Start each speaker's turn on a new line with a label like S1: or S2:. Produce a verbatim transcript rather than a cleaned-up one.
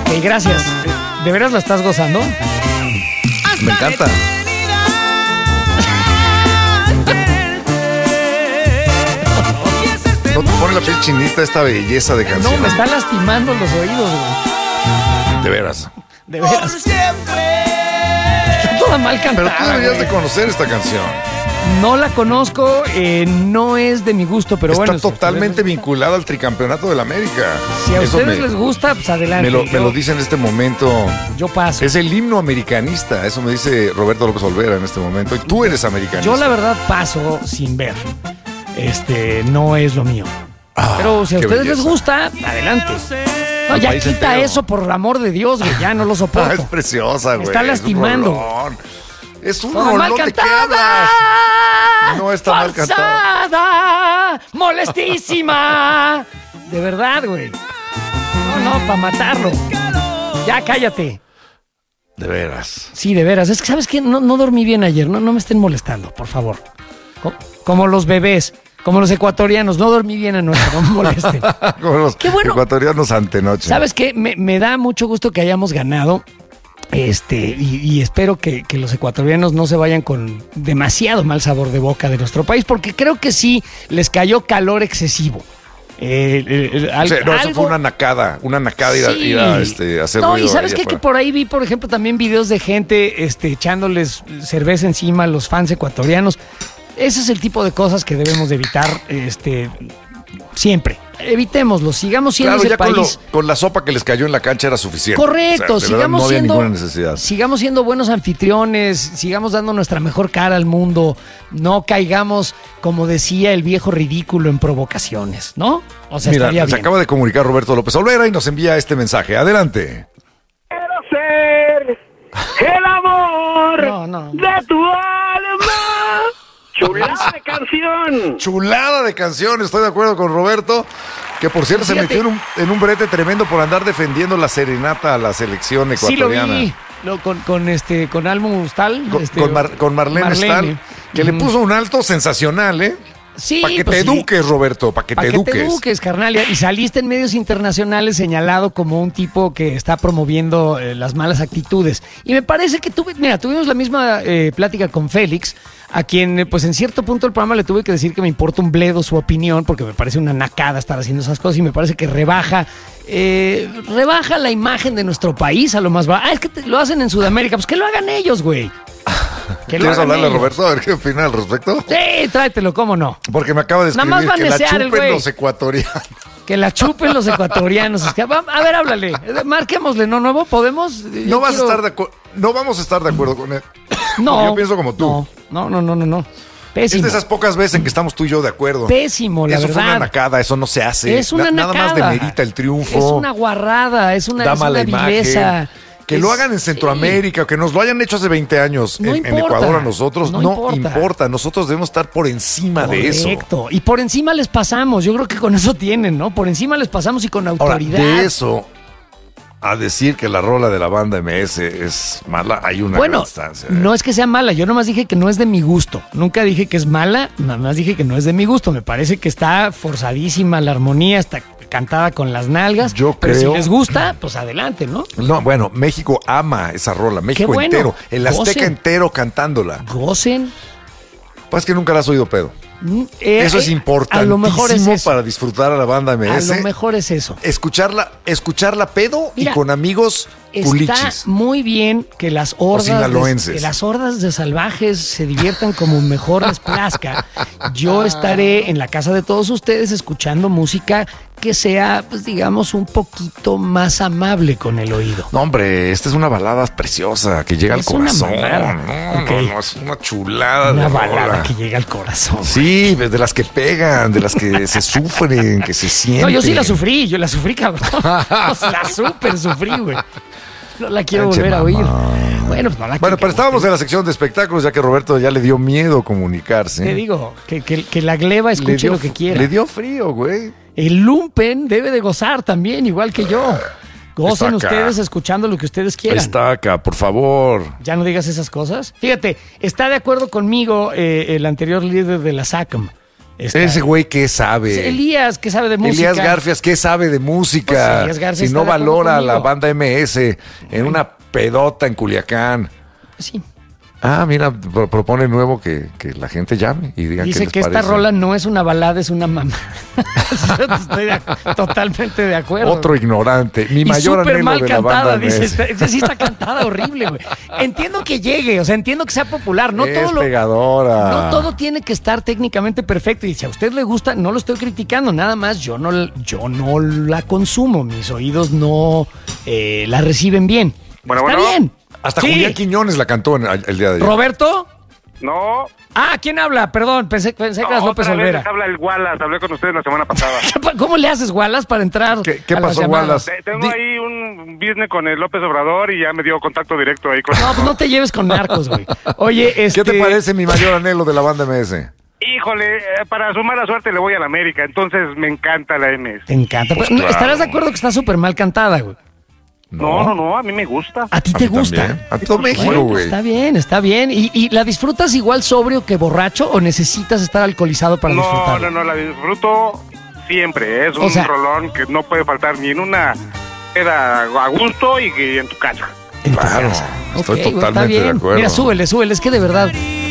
S1: Ok, gracias. ¿De veras la estás gozando?
S2: Me encanta. ¿No te pone la piel chinita esta belleza de canción?
S1: No, me está lastimando los oídos, güey.
S2: De veras.
S1: De veras. Está toda mal cantada.
S2: Pero tú deberías
S1: güey.
S2: de conocer esta canción.
S1: No la conozco, eh, no es de mi gusto, pero
S2: Está
S1: bueno.
S2: totalmente
S1: si a ustedes les
S2: vinculada al tricampeonato de la América.
S1: gusta, si a
S2: Eso
S1: ustedes
S2: me,
S1: les gusta, pues adelante.
S2: me lo,
S1: yo,
S2: me lo dice en este momento.
S1: yo paso.
S2: Es el himno americanista. Eso me dice Roberto López Olvera en este momento. Y tú eres americanista.
S1: Yo la verdad paso sin ver. Este, no es lo mío.
S2: Ah,
S1: Pero si a
S2: qué
S1: ustedes
S2: belleza.
S1: les gusta, adelante. No,
S2: Al
S1: ya
S2: país
S1: quita
S2: entero.
S1: eso, por el amor de Dios, güey. Ya no lo
S2: Ah, es
S1: soporto.
S2: preciosa, güey.
S1: está
S2: es un
S1: lastimando.
S2: rolón. Es un
S1: Toda mal
S2: rolón, ¿de qué
S1: cantada.
S2: hablas? No está mal cantada.
S1: Forzada, molestísima. De verdad, güey. No, no, para matarlo. Ya cállate.
S2: De veras.
S1: Sí, de veras. Es que, ¿sabes qué? No, no dormí bien ayer. No, no me estén molestando, por favor. Co- Como los bebés, como los ecuatorianos. No dormí bien anoche, no me molesten.
S2: Como los
S1: Qué bueno.
S2: ecuatorianos antenoche.
S1: ¿Sabes qué? Me, me da mucho gusto que hayamos ganado. Este, y, y espero que, que los ecuatorianos no se vayan con demasiado mal sabor de boca de nuestro país, porque creo que sí les cayó calor excesivo. Eh, eh, eh, al-
S2: Sí, no, eso
S1: algo-
S2: fue una nacada, una nacada ir a,
S1: Sí.
S2: ir a, este, hacer
S1: No,
S2: ruido
S1: y sabes
S2: ahí
S1: qué,
S2: afuera.
S1: que por ahí vi, por ejemplo, también videos de gente este, echándoles cerveza encima a los fans ecuatorianos. Ese es el tipo de cosas que debemos de evitar este, siempre. Evitémoslo, sigamos siendo
S2: Claro,
S1: ese
S2: ya con,
S1: país.
S2: lo- con la sopa que les cayó en la cancha era suficiente.
S1: Correcto,
S2: O sea, de verdad,
S1: sigamos
S2: no había
S1: siendo
S2: ninguna necesidad.
S1: sigamos siendo buenos anfitriones, sigamos dando nuestra mejor cara al mundo, no caigamos, como decía el viejo ridículo, en provocaciones, ¿no? O sea,
S2: Mira,
S1: estaría
S2: se
S1: bien.
S2: acaba de comunicar Roberto López Olvera y nos envía este mensaje. Adelante.
S3: Quiero ser el amor
S1: No, no.
S3: de tu alma. Chulada de canción.
S2: Chulada de canción, estoy de acuerdo con Roberto, que por cierto se
S1: Fíjate.
S2: metió en un, en un brete tremendo por andar defendiendo la serenata a la selección
S1: Sí lo
S2: ecuatoriana.
S1: vi, lo- con, con este, con Almo Ustal.
S2: Con,
S1: este,
S2: con Mar- con Marlene,
S1: Marlene.
S2: Stahl, que le
S1: Ujú.
S2: puso un alto sensacional, ¿eh?
S1: Sí,
S2: Para que
S1: pues
S2: te
S1: sí.
S2: eduques, Roberto, para que
S1: Pa'
S2: te
S1: que
S2: eduques.
S1: te eduques, carnal. Y saliste en medios internacionales señalado como un tipo que está promoviendo eh, las malas actitudes. Y me parece que tuve, mira, tuvimos la misma eh, plática con Félix, a quien, eh, pues en cierto punto del programa le tuve que decir que me importa un bledo su opinión, porque me parece una nacada estar haciendo esas cosas y me parece que rebaja, eh, rebaja la imagen de nuestro país a lo más bajo. Ah, es que te- lo hacen en Sudamérica, pues que lo hagan ellos, güey. Que lo
S2: ¿Quieres
S1: hagan
S2: hablarle a
S1: ellos.
S2: Roberto? A ver qué opina al respecto.
S1: Sí, tráetelo, cómo no.
S2: Porque me acaba de
S1: Nada
S2: escribir
S1: más va a
S2: que la
S1: necear el
S2: chupen
S1: güey.
S2: los ecuatorianos.
S1: Que la chupen los ecuatorianos. Es que, va- a ver, háblale. Marquémosle, ¿no? ¿Nuevo? ¿Podemos?
S2: No
S1: Yo
S2: vas
S1: quiero-
S2: a estar de acuerdo. No vamos a estar de acuerdo con él.
S1: No.
S2: Yo pienso como tú.
S1: No, no, no, no, no.
S2: Es
S1: Pésimo.
S2: de esas pocas veces en que estamos tú y yo de acuerdo.
S1: Pésimo, la
S2: eso
S1: verdad.
S2: fue una nacada, eso no se hace.
S1: Es una
S2: Na- Nada más
S1: nacada.
S2: demerita el triunfo.
S1: Es una guarrada, es una,
S2: da
S1: es
S2: mala
S1: una
S2: imagen.
S1: vileza.
S2: Que
S1: Es-
S2: lo hagan en Centroamérica, que nos lo hayan hecho hace veinte años
S1: No
S2: en, en
S1: importa,
S2: Ecuador a nosotros.
S1: no
S2: No,
S1: importa.
S2: importa. Nosotros debemos estar por encima de eso.
S1: Correcto. Y por encima les pasamos. Yo creo que con eso tienen, ¿no? Por encima les pasamos y con
S2: Ahora,
S1: autoridad.
S2: de eso a decir que la rola de la banda M S es mala, hay una
S1: Bueno,
S2: gran distancia. ¿eh?
S1: no es que sea mala, yo nomás dije que no es de mi gusto. Nunca dije que es mala, nada más dije que no es de mi gusto. Me parece que está forzadísima la armonía, está cantada con las nalgas.
S2: Yo
S1: pero
S2: creo-
S1: si les gusta, pues adelante, ¿no?
S2: No, bueno, México ama esa rola, México
S1: bueno.
S2: entero, el Azteca
S1: Gocen.
S2: entero cantándola.
S1: Gocen.
S2: Pues que nunca la has oído pedo.
S1: Mm, eh,
S2: Eso es
S1: eh,
S2: importantísimo
S1: A lo mejor es eso.
S2: para disfrutar a la banda M
S1: A
S2: S.
S1: lo mejor es eso.
S2: Escucharla, escucharla pedo
S1: Mira,
S2: y con amigos
S1: Está
S2: culichis.
S1: muy bien que las hordas de,
S2: sinaloenses.
S1: que las hordas de salvajes se diviertan como mejor les plazca. Yo estaré en la casa de todos ustedes escuchando música que sea, pues digamos, un poquito más amable con el oído.
S2: No, hombre, esta es una balada preciosa que llega
S1: Es
S2: al
S1: una
S2: corazón.
S1: mamada.
S2: No,
S1: Ok.
S2: no, no, es una chulada
S1: Una
S2: de
S1: balada
S2: rola.
S1: que llega al corazón.
S2: Sí, de las que pegan, de las que se sufren, que se sienten.
S1: No, yo sí la sufrí, yo la sufrí, cabrón. O sea, la súper sufrí, güey. No la quiero
S2: Pinche
S1: volver a oír.
S2: mamá.
S1: Bueno, pues no la
S2: Bueno,
S1: quiero.
S2: pero estábamos en la sección de espectáculos, ya que Roberto ya le dio miedo comunicarse.
S1: Te digo, que, que, que la gleba
S2: Le
S1: escuche
S2: dio-
S1: lo que quiera.
S2: Le dio frío, güey.
S1: El lumpen debe de gozar también, igual que yo. Gocen
S2: Está acá.
S1: ustedes escuchando lo que ustedes quieran.
S2: Está acá, por favor.
S1: Ya no digas esas cosas. Fíjate, está de acuerdo conmigo eh, el anterior líder de la S A C M, Está-
S2: Ese güey que sabe.
S1: Elías, que sabe de música.
S2: Elías Garfias, ¿qué sabe de música?
S1: Pues Elías Garfias
S2: si
S1: está
S2: no
S1: de acuerdo
S2: valora a la
S1: conmigo.
S2: banda M S en una pedota en Culiacán.
S1: Sí.
S2: Ah, mira, pro- propone nuevo que, que la gente llame y digan
S1: Dice
S2: qué les
S1: que esta
S2: parece.
S1: rola no es una balada, es una mamá. Estoy de ac- totalmente de acuerdo.
S2: Otro ignorante. Mi
S1: Y
S2: mayor
S1: súper
S2: anhelo
S1: mal
S2: de la
S1: cantada,
S2: banda
S1: dice.
S2: M S.
S1: Está, esa sí está cantada horrible, güey. Entiendo que llegue, o sea, entiendo que sea popular. No
S2: es
S1: todo lo,
S2: pegadora.
S1: no todo tiene que estar técnicamente perfecto. Y si a usted le gusta, no lo estoy criticando. Nada más, yo no, yo no la consumo. Mis oídos no eh, la reciben bien.
S3: Bueno,
S1: Está
S3: bueno.
S1: bien.
S2: Hasta
S1: Sí.
S2: Julián Quiñones la cantó en- el día de ayer.
S1: ¿Roberto?
S3: No.
S1: Ah, ¿quién habla? Perdón, pensé, pensé que eras
S3: No,
S1: López
S3: otra vez
S1: Olvera.
S3: les habla el Wallace. Hablé con ustedes la semana pasada.
S1: ¿Cómo le haces, Wallace, para entrar?
S2: ¿Qué- qué
S1: a las
S2: pasó,
S1: llamadas?
S2: Wallace?
S3: Te- Tengo
S2: Di-
S3: ahí un business con el López Obrador y ya me dio contacto directo ahí con...
S1: No, pues no te lleves con narcos, güey. Oye, este...
S2: ¿Qué te parece mi mayor anhelo de la banda M S?
S3: Híjole, eh, para su mala suerte le voy a la América, entonces me encanta la M S.
S1: Te encanta.
S2: Pues
S1: Pero,
S2: claro.
S1: ¿estarás de acuerdo que está súper mal cantada, güey?
S3: No, no, no, a mí me gusta.
S1: ¿A ti
S2: A
S1: te
S2: mí
S1: gusta?
S2: también. A todo México,
S1: Bueno,
S2: güey.
S1: está bien, está bien. ¿Y, y la disfrutas igual sobrio que borracho o necesitas estar alcoholizado para
S3: No,
S1: disfrutarla?
S3: no, no, la disfruto siempre. Es
S1: O
S3: un
S1: sea-
S3: rolón que no puede faltar ni en una queda a gusto y que en tu casa.
S1: En tu
S2: Claro,
S1: casa.
S2: estoy
S1: Ok, güey,
S2: totalmente
S1: está bien.
S2: de acuerdo.
S1: Mira, súbele, súbele. Es que de verdad,